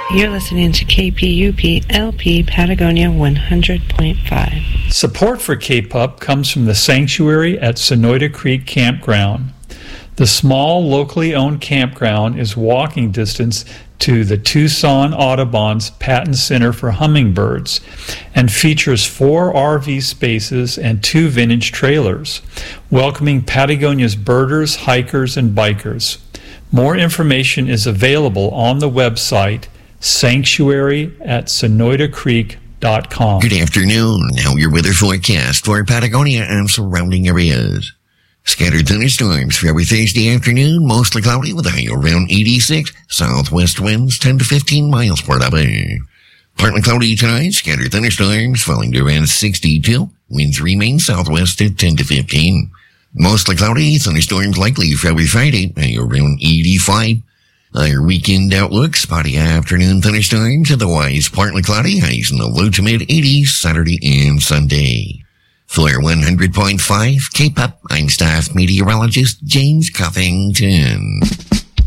You're listening to KPUP LP Patagonia 100.5. Support for KPUP comes from the Sanctuary at Sonoyta Creek Campground. The small, locally owned campground is walking distance to the Tucson Audubon's Patton Center for Hummingbirds and features 4 RV spaces and 2 vintage trailers, welcoming Patagonia's birders, hikers, and bikers. More information is available on the website sanctuary@sonoytacreek.com. Good afternoon. Now your weather forecast for Patagonia and surrounding areas. Scattered thunderstorms for every Thursday afternoon, mostly cloudy with a high around 86, southwest winds 10 to 15 miles per hour. Partly cloudy tonight, scattered thunderstorms falling to around 62, winds remain southwest at 10 to 15. Mostly cloudy, thunderstorms likely for every Friday, high around 85. Our weekend outlook, spotty afternoon thunderstorms, otherwise partly cloudy, highs in the low to mid 80s Saturday and Sunday. For 100.5 KPUP, I'm staff meteorologist James Cuffington.